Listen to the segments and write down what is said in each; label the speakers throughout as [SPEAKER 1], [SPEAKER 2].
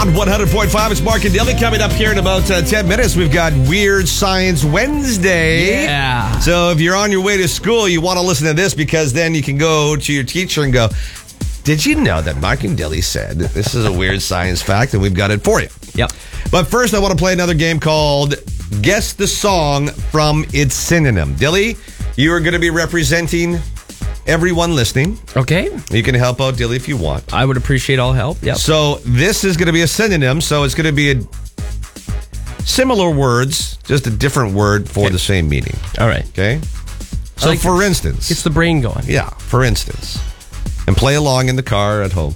[SPEAKER 1] On 100.5, it's Mark and Dilly. Coming up here in about 10 minutes, we've got Weird Science Wednesday.
[SPEAKER 2] Yeah.
[SPEAKER 1] So if you're on your way to school, you want to listen to this because then you can go to your teacher and go, did you know that Mark and Dilly said this is a weird science fact and we've got it for you?
[SPEAKER 2] Yep.
[SPEAKER 1] But first, I want to play another game called Guess the Song from its Synonym. Dilly, you are going to be representing everyone listening.
[SPEAKER 2] Okay.
[SPEAKER 1] You can help out Dilly if you want.
[SPEAKER 2] I would appreciate all help. Yep.
[SPEAKER 1] So this is going to be a synonym. So it's going to be a similar words, just a different word for the same meaning.
[SPEAKER 2] All right.
[SPEAKER 1] Okay? So
[SPEAKER 2] like
[SPEAKER 1] for instance.
[SPEAKER 2] It's the brain going.
[SPEAKER 1] Yeah, for instance. And play along in the car at home.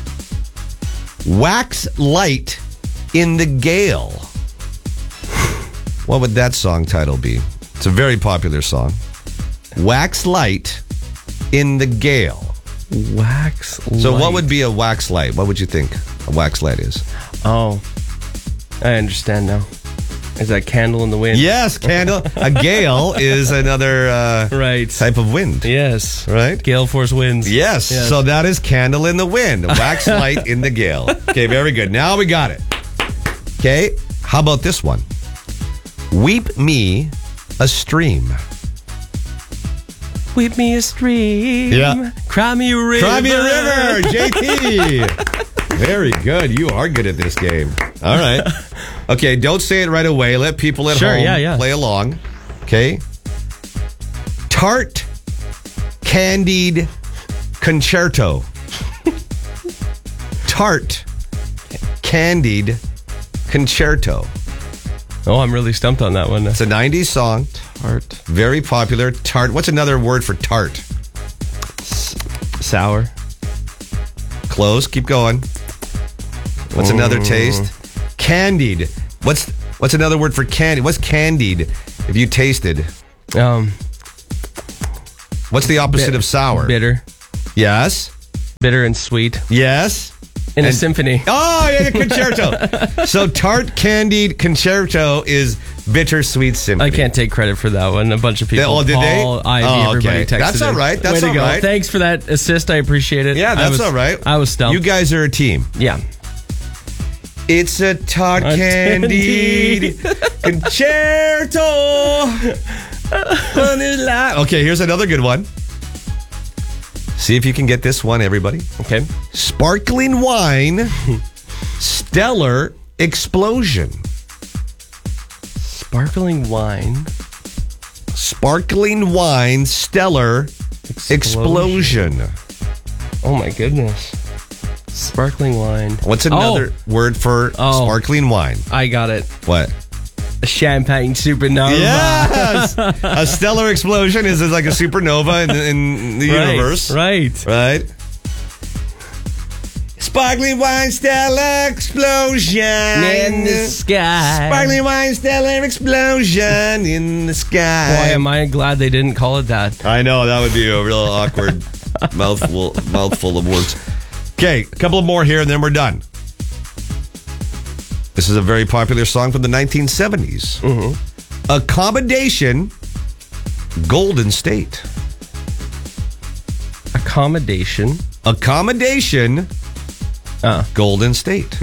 [SPEAKER 1] Wax light in the gale. What would that song title be? It's a very popular song. Wax light in the gale.
[SPEAKER 2] Wax light.
[SPEAKER 1] So what would be a wax light? What would you think a wax light is?
[SPEAKER 2] Oh, I understand now. Is that candle in the wind?
[SPEAKER 1] Yes, candle. A gale is another
[SPEAKER 2] Right.
[SPEAKER 1] type of wind.
[SPEAKER 2] Yes.
[SPEAKER 1] Right?
[SPEAKER 2] Gale force winds.
[SPEAKER 1] Yes. So that is candle in the wind. Wax light in the gale. Okay, very good. Now we got it. Okay, how about this one? Weep me a stream.
[SPEAKER 2] Weep me a stream.
[SPEAKER 1] Yeah.
[SPEAKER 2] Cry me a river.
[SPEAKER 1] Cry me a river, JT. Very good. You are good at this game. All right. Okay, don't say it right away. Let people at home play along. Okay. Tart candied concerto. Tart candied concerto.
[SPEAKER 2] Oh, I'm really stumped on that one.
[SPEAKER 1] It's a 90s song.
[SPEAKER 2] Tart.
[SPEAKER 1] Very popular. Tart. What's another word for tart?
[SPEAKER 2] Sour.
[SPEAKER 1] Close. Keep going. What's another taste? Candied. What's another word for candy? What's candied if you tasted? What's the opposite of sour?
[SPEAKER 2] Bitter.
[SPEAKER 1] Yes.
[SPEAKER 2] Bitter and sweet.
[SPEAKER 1] Yes.
[SPEAKER 2] In a symphony.
[SPEAKER 1] Oh, yeah, concerto. So tart candied concerto is bittersweet symphony.
[SPEAKER 2] I can't take credit for that one. A bunch of people.
[SPEAKER 1] Oh, did they?
[SPEAKER 2] Paul, Ivy, everybody texted
[SPEAKER 1] That's all right. That's
[SPEAKER 2] Way to
[SPEAKER 1] all
[SPEAKER 2] go.
[SPEAKER 1] right.
[SPEAKER 2] Thanks for that assist. I appreciate it.
[SPEAKER 1] Yeah, that's all right.
[SPEAKER 2] I was stumped.
[SPEAKER 1] You guys are a team.
[SPEAKER 2] Yeah.
[SPEAKER 1] It's a tart candied concerto. Okay, here's another good one. See if you can get this one, everybody.
[SPEAKER 2] Okay.
[SPEAKER 1] Sparkling wine, stellar explosion.
[SPEAKER 2] Sparkling wine.
[SPEAKER 1] Sparkling wine, stellar explosion.
[SPEAKER 2] Oh my goodness. Sparkling wine.
[SPEAKER 1] What's another word for sparkling wine?
[SPEAKER 2] I got it.
[SPEAKER 1] What?
[SPEAKER 2] A champagne supernova.
[SPEAKER 1] Yes! A stellar explosion is like a supernova in the universe.
[SPEAKER 2] Right.
[SPEAKER 1] Sparkling wine, stellar explosion
[SPEAKER 2] in the sky.
[SPEAKER 1] Sparkling wine, stellar explosion in the sky.
[SPEAKER 2] Boy, am I glad they didn't call it that.
[SPEAKER 1] I know, that would be a real awkward mouthful of words. Okay, a couple of more here and then we're done. This is a very popular song from the 1970s. Mm-hmm. Accommodation, Golden State.
[SPEAKER 2] Accommodation,
[SPEAKER 1] Golden State.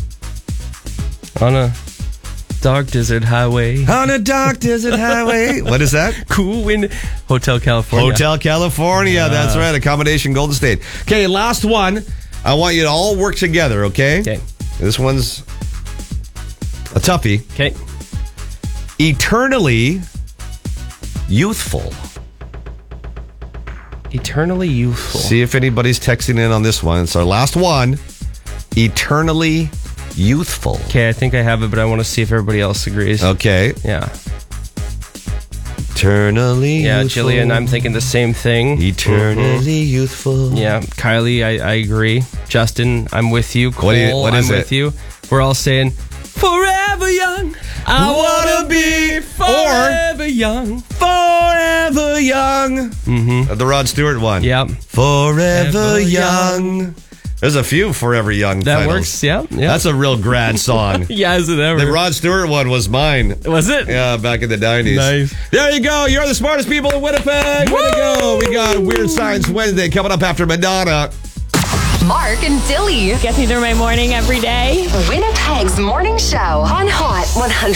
[SPEAKER 2] On a dark desert highway.
[SPEAKER 1] On a dark desert highway. What is that?
[SPEAKER 2] Cool wind. Hotel California.
[SPEAKER 1] Hotel California. That's right. Accommodation, Golden State. Okay, last one. I want you to all work together, okay?
[SPEAKER 2] Okay.
[SPEAKER 1] This one's a toughie.
[SPEAKER 2] Okay.
[SPEAKER 1] Eternally youthful.
[SPEAKER 2] Eternally youthful.
[SPEAKER 1] See if anybody's texting in on this one. It's our last one. Eternally youthful.
[SPEAKER 2] Okay, I think I have it, but I want to see if everybody else agrees.
[SPEAKER 1] Okay.
[SPEAKER 2] Yeah.
[SPEAKER 1] Eternally youthful.
[SPEAKER 2] Jillian, I'm thinking the same thing.
[SPEAKER 1] Eternally youthful.
[SPEAKER 2] Yeah, Kylie, I agree. Justin, I'm with you. Cole,
[SPEAKER 1] what is
[SPEAKER 2] I'm
[SPEAKER 1] it?
[SPEAKER 2] with you. We're all saying, forever young. I want to be forever young.
[SPEAKER 1] Forever young. Mm-hmm. The Rod Stewart one.
[SPEAKER 2] Yep.
[SPEAKER 1] Forever young. There's a few Forever Young
[SPEAKER 2] That
[SPEAKER 1] titles.
[SPEAKER 2] works, yeah.
[SPEAKER 1] That's a real grad song.
[SPEAKER 2] Yeah, is it ever?
[SPEAKER 1] The Rod Stewart one was mine.
[SPEAKER 2] Was it?
[SPEAKER 1] Yeah, back in the 90s.
[SPEAKER 2] Nice.
[SPEAKER 1] There you go. You're the smartest people in Winnipeg. Way to go. We got Weird Science Wednesday coming up after Madonna.
[SPEAKER 3] Mark and Dilly.
[SPEAKER 4] Gets me through my morning every day.
[SPEAKER 3] Morning Show on Hot 100.